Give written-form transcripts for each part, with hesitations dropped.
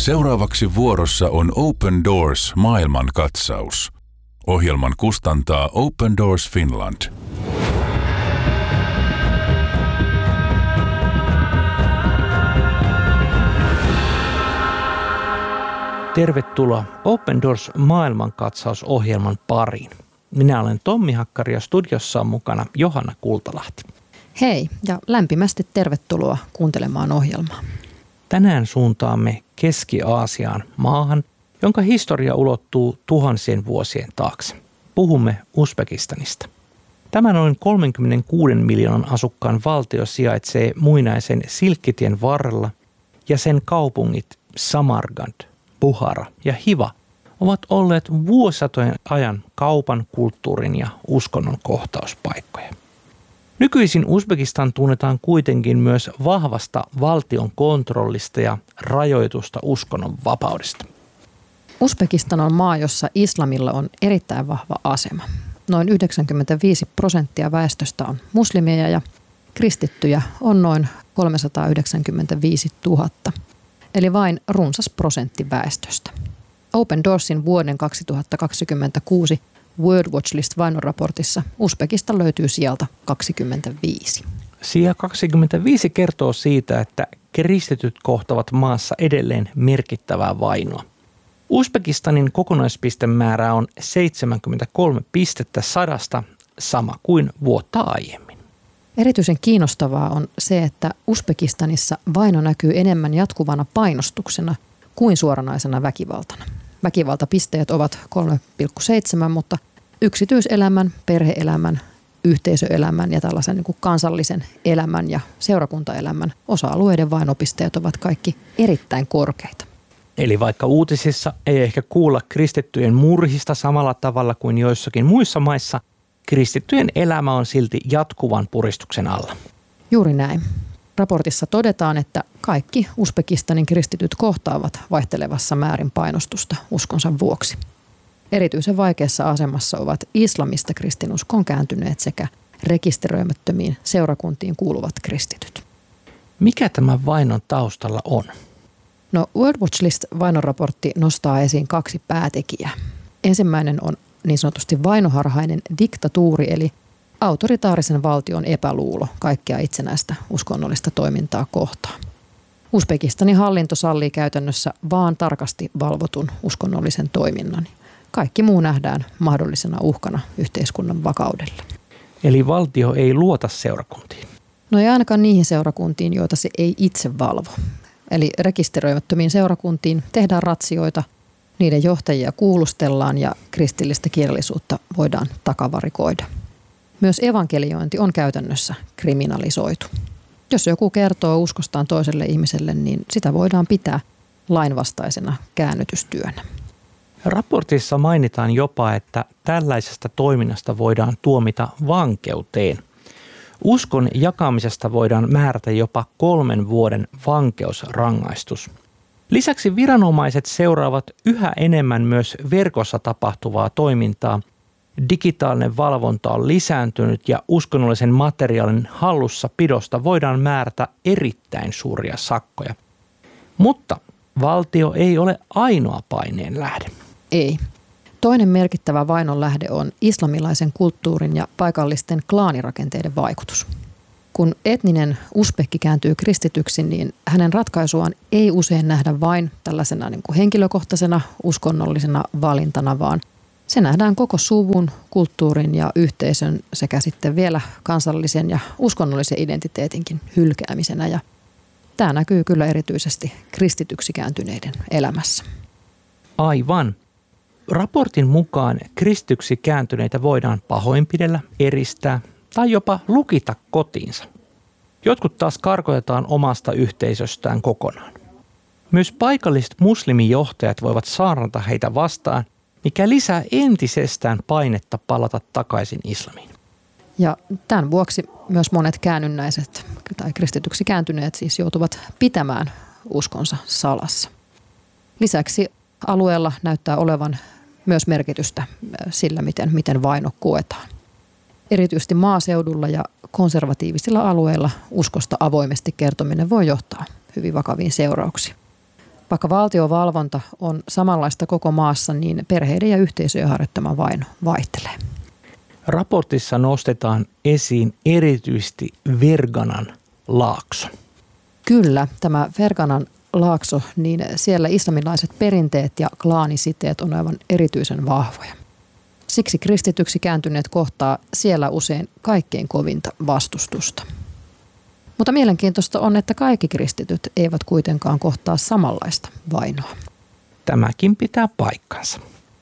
Seuraavaksi vuorossa on Open Doors maailmankatsaus. Ohjelman kustantaa Open Doors Finland. Tervetuloa Open Doors maailmankatsausohjelman pariin. Minä olen Tommi Hakkari ja studiossa on mukana Johanna Kultalahti. Hei ja lämpimästi tervetuloa kuuntelemaan ohjelmaa. Tänään suuntaamme Keski-Aasiaan, maahan, jonka historia ulottuu tuhansien vuosien taakse. Puhumme Uzbekistanista. Tämä noin 36 miljoonan asukkaan valtio sijaitsee muinaisen Silkkitien varrella ja sen kaupungit Samarkand, Buhara ja Hiva ovat olleet vuosisatojen ajan kaupan, kulttuurin ja uskonnon kohtauspaikkoja. Nykyisin Uzbekistan tunnetaan kuitenkin myös vahvasta valtion kontrollista ja rajoitusta uskonnon vapaudesta. Uzbekistan on maa, jossa islamilla on erittäin vahva asema. Noin 95% väestöstä on muslimeja ja kristittyjä on noin 395 000, eli vain runsas prosentti väestöstä. Open Doorsin vuoden 2026 World Watch List -vainoraportissa Uzbekistan löytyy sijalta 25. Sija 25 kertoo siitä, että kristityt kohtavat maassa edelleen merkittävää vainoa. Uzbekistanin kokonaispistemäärä on 73 pistettä 100, sama kuin vuotta aiemmin. Erityisen kiinnostavaa on se, että Uzbekistanissa vaino näkyy enemmän jatkuvana painostuksena kuin suoranaisena väkivaltana. Väkivaltapisteet ovat 3,7, mutta yksityiselämän, perhe-elämän, yhteisöelämän ja tällaisen niin kuin kansallisen elämän ja seurakuntaelämän osa-alueiden vainopisteet ovat kaikki erittäin korkeita. Eli vaikka uutisissa ei ehkä kuulla kristittyjen murhista samalla tavalla kuin joissakin muissa maissa, kristittyjen elämä on silti jatkuvan puristuksen alla. Juuri näin. Raportissa todetaan, että kaikki Uzbekistanin kristityt kohtaavat vaihtelevassa määrin painostusta uskonsa vuoksi. Erityisen vaikeassa asemassa ovat islamista kristinuskoon kääntyneet sekä rekisteröimättömiin seurakuntiin kuuluvat kristityt. Mikä tämä vainon taustalla on? No, World Watch List -vainoraportti nostaa esiin kaksi päätekijää. Ensimmäinen on niin sanotusti vainoharhainen diktatuuri, eli autoritaarisen valtion epäluulo kaikkea itsenäistä uskonnollista toimintaa kohtaan. Uzbekistanin hallinto sallii käytännössä vaan tarkasti valvotun uskonnollisen toiminnan. Kaikki muu nähdään mahdollisena uhkana yhteiskunnan vakaudelle. Eli valtio ei luota seurakuntiin? No ei ainakaan niihin seurakuntiin, joita se ei itse valvo. Eli rekisteröimättömiin seurakuntiin tehdään ratsioita, niiden johtajia kuulustellaan ja kristillistä kirjallisuutta voidaan takavarikoida. Myös evankeliointi on käytännössä kriminalisoitu. Jos joku kertoo uskostaan toiselle ihmiselle, niin sitä voidaan pitää lainvastaisena käännytystyönä. Raportissa mainitaan jopa, että tällaisesta toiminnasta voidaan tuomita vankeuteen. Uskon jakamisesta voidaan määrätä jopa 3 vuoden vankeusrangaistus. Lisäksi viranomaiset seuraavat yhä enemmän myös verkossa tapahtuvaa toimintaa. Digitaalinen valvonta on lisääntynyt ja uskonnollisen materiaalin hallussapidosta voidaan määrätä erittäin suuria sakkoja. Mutta valtio ei ole ainoa paineen lähde. Ei. Toinen merkittävä vainon lähde on islamilaisen kulttuurin ja paikallisten klaanirakenteiden vaikutus. Kun etninen uzbekki kääntyy kristityksi, niin hänen ratkaisuaan ei usein nähdä vain tällaisena niin kuin henkilökohtaisena uskonnollisena valintana, vaan se nähdään koko suvun, kulttuurin ja yhteisön sekä sitten vielä kansallisen ja uskonnollisen identiteetinkin hylkäämisenä. Ja tämä näkyy kyllä erityisesti kristityksi kääntyneiden elämässä. Aivan. Raportin mukaan kristityksi kääntyneitä voidaan pahoinpidellä, eristää tai jopa lukita kotiinsa. Jotkut taas karkotetaan omasta yhteisöstään kokonaan. Myös paikalliset muslimijohtajat voivat saarnata heitä vastaan, mikä lisää entisestään painetta palata takaisin islamiin. Ja tämän vuoksi myös monet käännynnäiset tai kristityksi kääntyneet siis joutuvat pitämään uskonsa salassa. Lisäksi alueella näyttää olevan myös merkitystä sillä, miten vaino koetaan. Erityisesti maaseudulla ja konservatiivisilla alueilla uskosta avoimesti kertominen voi johtaa hyvin vakaviin seurauksiin. Vaikka valtiovalvonta on samanlaista koko maassa, niin perheiden ja yhteisöjen harjoittama vaino vaihtelee. Raportissa nostetaan esiin erityisesti Ferganan laakso. Kyllä, tämä Ferganan laakso, niin siellä islamilaiset perinteet ja klaanisiteet on aivan erityisen vahvoja. Siksi kristityksi kääntyneet kohtaa siellä usein kaikkein kovinta vastustusta. Mutta mielenkiintoista on, että kaikki kristityt eivät kuitenkaan kohtaa samanlaista vainoa. Tämäkin pitää paikkansa.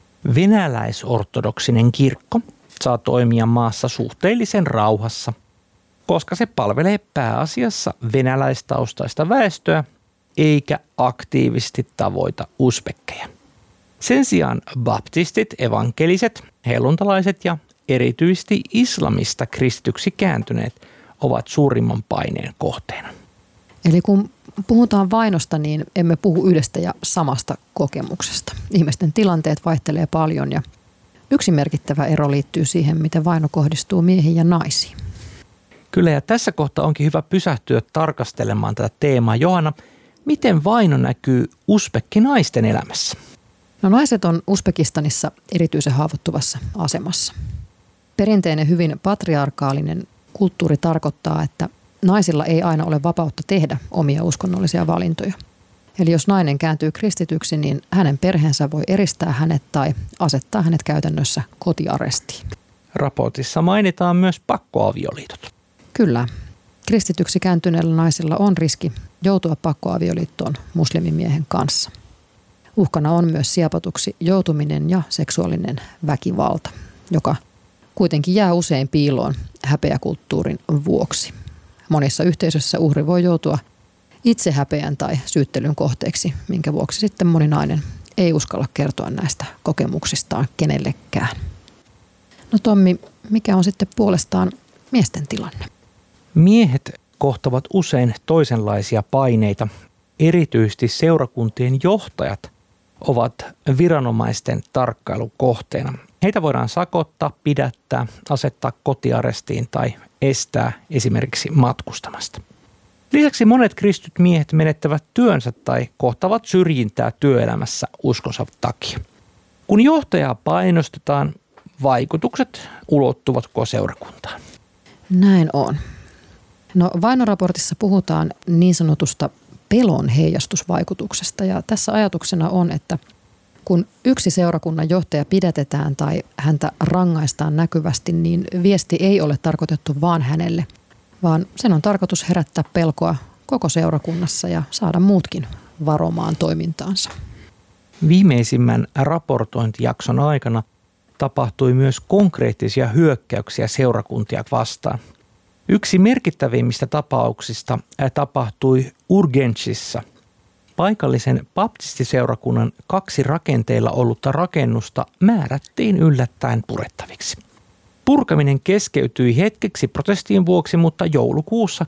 Venäläisortodoksinen kirkko saa toimia maassa suhteellisen rauhassa, koska se palvelee pääasiassa venäläistaustaista väestöä eikä aktiivisesti tavoita uzbekkejä. Sen sijaan baptistit, evankeliset, helluntalaiset ja erityisesti islamista kristityksi kääntyneet ovat suurimman paineen kohteena. Eli kun puhutaan vainosta, niin emme puhu yhdestä ja samasta kokemuksesta. Ihmisten tilanteet vaihtelee paljon ja yksi merkittävä ero liittyy siihen, miten vaino kohdistuu miehiin ja naisiin. Kyllä, ja tässä kohtaa onkin hyvä pysähtyä tarkastelemaan tätä teemaa. Johanna, miten vaino näkyy uzbekkinaisten elämässä? No, naiset on Uzbekistanissa erityisen haavoittuvassa asemassa. Perinteinen hyvin patriarkaalinen kulttuuri tarkoittaa, että naisilla ei aina ole vapautta tehdä omia uskonnollisia valintoja. Eli jos nainen kääntyy kristityksi, niin hänen perheensä voi eristää hänet tai asettaa hänet käytännössä kotiarestiin. Raportissa mainitaan myös pakkoavioliitot. Kyllä. Kristityksi kääntyneillä naisilla on riski joutua pakkoavioliittoon muslimimiehen kanssa. Uhkana on myös siepatuksi joutuminen ja seksuaalinen väkivalta, joka kuitenkin jää usein piiloon häpeäkulttuurin vuoksi. Monissa yhteisöissä uhri voi joutua itse häpeän tai syyttelyn kohteeksi, minkä vuoksi sitten moni nainen ei uskalla kertoa näistä kokemuksistaan kenellekään. No Tommi, mikä on sitten puolestaan miesten tilanne? Miehet kohtavat usein toisenlaisia paineita. Erityisesti seurakuntien johtajat ovat viranomaisten tarkkailun kohteena. Heitä voidaan sakottaa, pidättää, asettaa kotiarestiin tai estää esimerkiksi matkustamasta. Lisäksi monet kristityt miehet menettävät työnsä tai kohtavat syrjintää työelämässä uskonsa takia. Kun johtajaa painostetaan, vaikutukset ulottuvat koko seurakuntaan. Näin on. No, vainoraportissa puhutaan niin sanotusta pelon heijastusvaikutuksesta ja tässä ajatuksena on, että kun yksi seurakunnan johtaja pidätetään tai häntä rangaistaan näkyvästi, niin viesti ei ole tarkoitettu vaan hänelle, vaan sen on tarkoitus herättää pelkoa koko seurakunnassa ja saada muutkin varomaan toimintaansa. Viimeisimmän raportointijakson aikana tapahtui myös konkreettisia hyökkäyksiä seurakuntia vastaan. Yksi merkittävimmistä tapauksista tapahtui Urgentsissa. Paikallisen baptistiseurakunnan 2 rakenteilla ollutta rakennusta määrättiin yllättäen purettaviksi. Purkaminen keskeytyi hetkeksi protestien vuoksi, mutta joulukuussa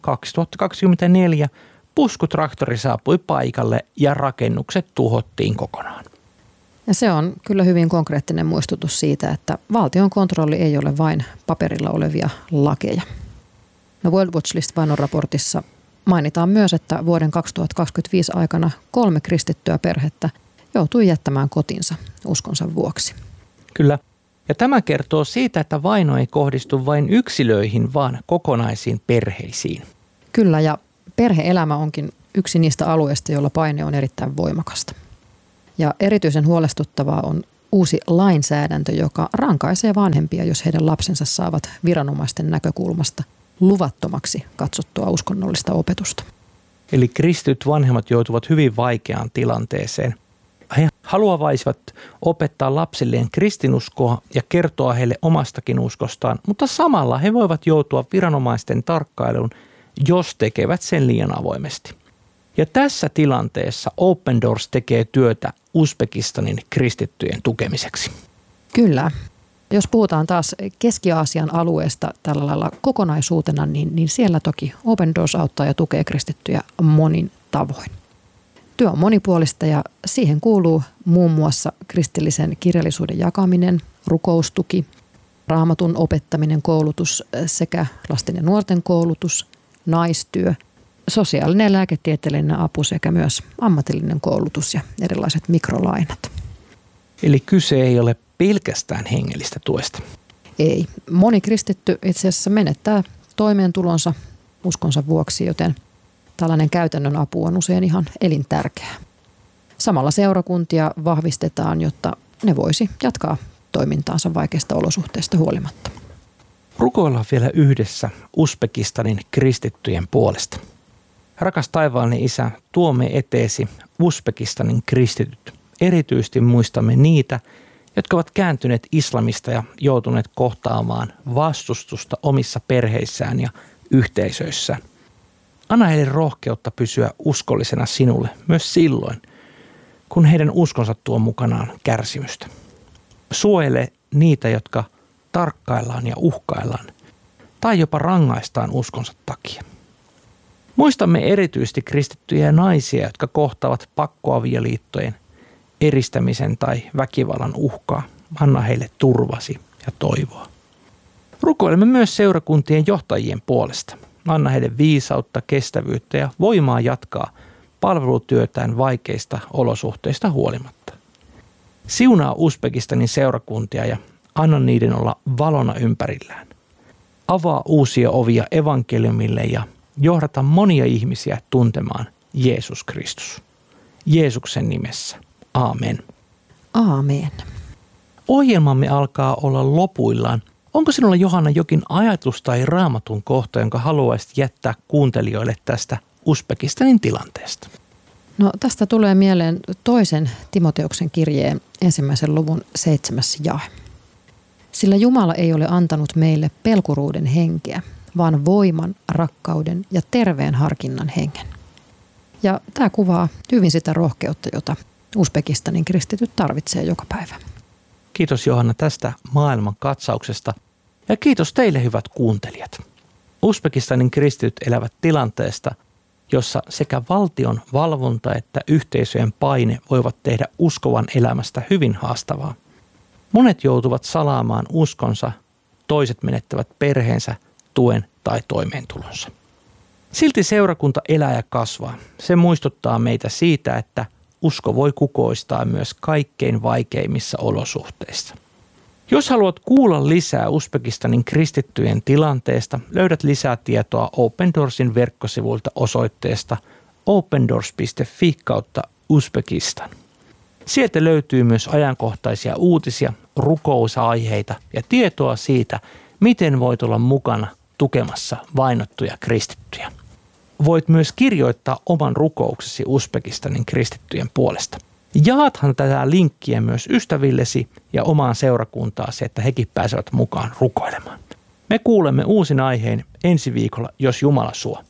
2024 puskutraktori saapui paikalle ja rakennukset tuhottiin kokonaan. Ja se on kyllä hyvin konkreettinen muistutus siitä, että valtion kontrolli ei ole vain paperilla olevia lakeja. No, World Watch List-vainoraportissa mainitaan myös, että vuoden 2025 aikana 3 kristittyä perhettä joutui jättämään kotinsa uskonsa vuoksi. Kyllä. Ja tämä kertoo siitä, että vaino ei kohdistu vain yksilöihin, vaan kokonaisiin perheisiin. Kyllä, ja perhe-elämä onkin yksi niistä alueista, joilla paine on erittäin voimakasta. Ja erityisen huolestuttavaa on uusi lainsäädäntö, joka rankaisee vanhempia, jos heidän lapsensa saavat viranomaisten näkökulmasta luvattomaksi katsottua uskonnollista opetusta. Eli kristityt vanhemmat joutuvat hyvin vaikeaan tilanteeseen. He haluaisivat opettaa lapsilleen kristinuskoa ja kertoa heille omastakin uskostaan, mutta samalla he voivat joutua viranomaisten tarkkailuun, jos tekevät sen liian avoimesti. Ja tässä tilanteessa Open Doors tekee työtä Uzbekistanin kristittyjen tukemiseksi. Kyllä. Jos puhutaan taas Keski-Aasian alueesta tällä lailla kokonaisuutena, niin siellä toki Open Doors auttaa ja tukee kristittyjä monin tavoin. Työ on monipuolista ja siihen kuuluu muun muassa kristillisen kirjallisuuden jakaminen, rukoustuki, raamatun opettaminen, koulutus sekä lasten ja nuorten koulutus, naistyö, sosiaalinen ja lääketieteellinen apu sekä myös ammatillinen koulutus ja erilaiset mikrolainat. Eli kyse ei ole pelkästään hengellistä tuesta. Ei. Moni kristitty itse asiassa menettää toimeentulonsa uskonsa vuoksi, joten tällainen käytännön apu on usein ihan elintärkeää. Samalla seurakuntia vahvistetaan, jotta ne voisi jatkaa toimintaansa vaikeista olosuhteista huolimatta. Rukoillaan vielä yhdessä Uzbekistanin kristittyjen puolesta. Rakas taivaallinen Isä, tuomme eteesi Uzbekistanin kristityt. Erityisesti muistamme niitä, jotka ovat kääntyneet islamista ja joutuneet kohtaamaan vastustusta omissa perheissään ja yhteisöissään. Anna heille rohkeutta pysyä uskollisena sinulle myös silloin, kun heidän uskonsa tuo mukanaan kärsimystä. Suojele niitä, jotka tarkkaillaan ja uhkaillaan tai jopa rangaistaan uskonsa takia. Muistamme erityisesti kristittyjä naisia, jotka kohtaavat pakkoavioliittojen, eristämisen tai väkivallan uhkaa. Anna heille turvasi ja toivoa. Rukoilemme myös seurakuntien johtajien puolesta. Anna heille viisautta, kestävyyttä ja voimaa jatkaa palvelutyötään vaikeista olosuhteista huolimatta. Siunaa Uzbekistanin seurakuntia ja anna niiden olla valona ympärillään. Avaa uusia ovia evankeliumille ja johdata monia ihmisiä tuntemaan Jeesus Kristus. Jeesuksen nimessä. Aamen. Aamen. Ohjelmamme alkaa olla lopuillaan. Onko sinulla, Johanna, jokin ajatus tai raamatun kohta, jonka haluaisit jättää kuuntelijoille tästä Uzbekistanin tilanteesta? No, tästä tulee mieleen 2. Timoteuksen kirjeen 1. luvun 7. jae. Sillä Jumala ei ole antanut meille pelkuruuden henkeä, vaan voiman, rakkauden ja terveen harkinnan hengen. Ja tämä kuvaa hyvin sitä rohkeutta, jota Uzbekistanin kristityt tarvitsee joka päivä. Kiitos, Johanna, tästä maailman katsauksesta ja kiitos teille, hyvät kuuntelijat. Uzbekistanin kristityt elävät tilanteesta, jossa sekä valtion valvonta että yhteisöjen paine voivat tehdä uskovan elämästä hyvin haastavaa. Monet joutuvat salaamaan uskonsa, toiset menettävät perheensä, tuen tai toimeentulonsa. Silti seurakunta elää ja kasvaa. Se muistuttaa meitä siitä, että usko voi kukoistaa myös kaikkein vaikeimmissa olosuhteissa. Jos haluat kuulla lisää Uzbekistanin kristittyjen tilanteesta, löydät lisää tietoa Open Doorsin verkkosivuilta osoitteesta opendoors.fi/Uzbekistan. Sieltä löytyy myös ajankohtaisia uutisia, rukousaiheita ja tietoa siitä, miten voit olla mukana tukemassa vainottuja kristittyjä. Voit myös kirjoittaa oman rukouksesi Uzbekistanin kristittyjen puolesta. Jaathan tätä linkkiä myös ystävillesi ja omaan seurakuntaasi, että hekin pääsevät mukaan rukoilemaan. Me kuulemme uusin aiheen ensi viikolla, jos Jumala suo.